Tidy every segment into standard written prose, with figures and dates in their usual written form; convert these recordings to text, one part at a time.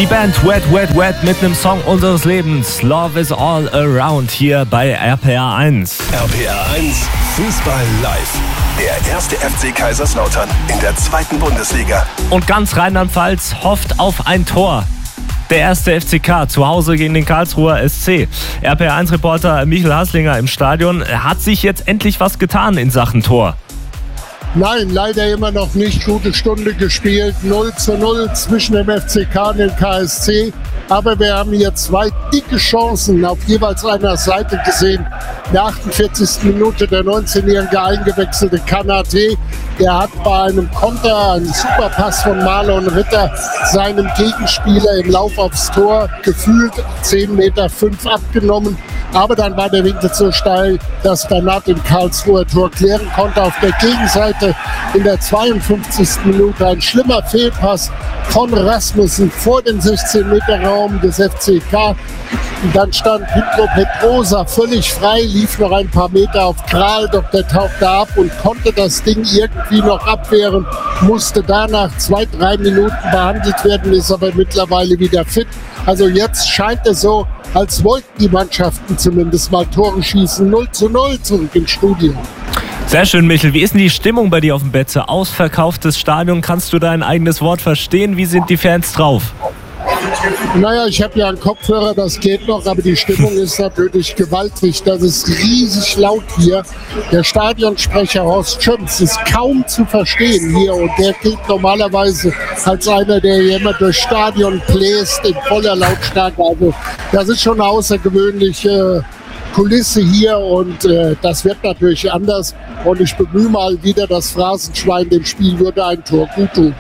Die Band Wet Wet Wet mit einem Song unseres Lebens. Love is all around hier bei RPR 1. RPR 1 Fußball live. Der erste FC Kaiserslautern in der 2. Bundesliga. Und ganz Rheinland-Pfalz hofft auf ein Tor. Der erste FCK zu Hause gegen den Karlsruher SC. RPR1-Reporter Michael Haslinger im Stadion. Hat sich jetzt endlich was getan in Sachen Tor? Nein, leider immer noch nicht. Gute Stunde gespielt. 0:0 zwischen dem FCK und dem KSC. Aber wir haben hier 2 dicke Chancen auf jeweils einer Seite gesehen. In der 48. Minute der 19-jährige eingewechselte Kanate. Der hat bei einem Konter, einen Superpass von Marlon Ritter, seinem Gegenspieler im Lauf aufs Tor gefühlt 10,5 Meter abgenommen. Aber dann war der Winkel so steil, dass Bernat im Karlsruher Tor klären konnte. Auf der Gegenseite in der 52. Minute ein schlimmer Fehlpass von Rasmussen vor dem 16-Meter-Raum des FCK. Und dann stand Pedro Pedrosa völlig frei, lief noch ein paar Meter auf Kral, doch der tauchte ab und konnte das Ding irgendwie noch abwehren, musste danach 2-3 Minuten behandelt werden, ist aber mittlerweile wieder fit. Also jetzt scheint es so, als wollten die Mannschaften zumindest mal Tore schießen. 0:0 zurück im Studio. Sehr schön, Michel. Wie ist denn die Stimmung bei dir auf dem Betze? Ausverkauftes Stadion. Kannst du dein eigenes Wort verstehen? Wie sind die Fans drauf? Naja, ich habe ja einen Kopfhörer, das geht noch, aber die Stimmung ist natürlich gewaltig. Das ist riesig laut hier. Der Stadionsprecher Horst Schöms ist kaum zu verstehen hier und der gilt normalerweise als einer, der hier immer durchs Stadion bläst in voller Lautstärke. Also das ist schon eine außergewöhnliche Kulisse hier und das wird natürlich anders. Und ich bemühe mal wieder das Phrasenschwein, dem Spiel würde ein Tor gut tun.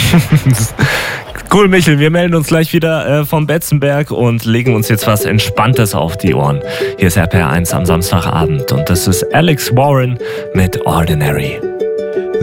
Cool, Michel. Wir melden uns gleich wieder vom Betzenberg und legen uns jetzt was Entspanntes auf die Ohren. Hier ist RPR 1 am Samstagabend und das ist Alex Warren mit Ordinary.